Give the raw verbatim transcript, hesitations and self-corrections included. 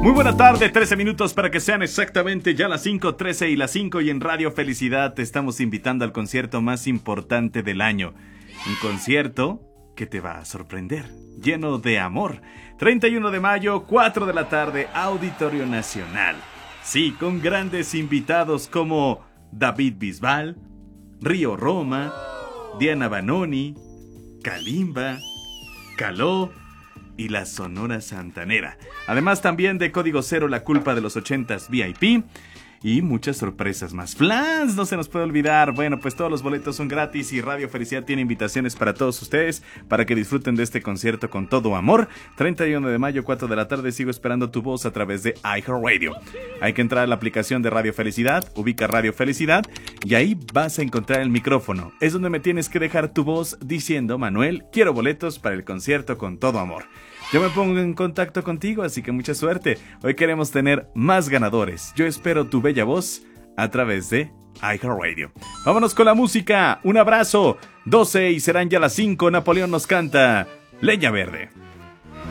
Muy buena tarde, trece minutos para que sean exactamente ya las cinco trece y las cinco, y en Radio Felicidad te estamos invitando al concierto más importante del año. Un concierto que te va a sorprender, lleno de amor. treinta y uno de mayo, cuatro de la tarde, Auditorio Nacional. Sí, con grandes invitados como David Bisbal, Río Roma, Diana Banoni, Kalimba, Caló y la Sonora Santanera. Además también de Código Cero, La Culpa de los ochentas V I P y muchas sorpresas más. Flans, no se nos puede olvidar. Bueno, pues todos los boletos son gratis y Radio Felicidad tiene invitaciones para todos ustedes para que disfruten de este concierto con todo amor. treinta y uno de mayo, cuatro de la tarde, sigo esperando tu voz a través de iHeartRadio. Hay que entrar a la aplicación de Radio Felicidad, ubica Radio Felicidad y ahí vas a encontrar el micrófono. Es donde me tienes que dejar tu voz diciendo: Manuel, quiero boletos para el concierto con todo amor. Yo me pongo en contacto contigo, así que mucha suerte. Hoy queremos tener más ganadores. Yo espero tu bella voz a través de iHeartRadio. Vámonos con la música. Un abrazo. doce y serán ya las cinco. Napoleón nos canta Leña Verde.